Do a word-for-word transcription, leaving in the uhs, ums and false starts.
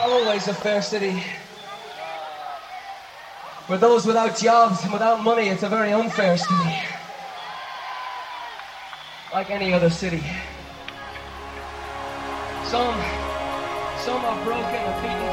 always a fair city. For those without jobs and without money, it's a very unfair city. Like any other city. Some, some are broken and beaten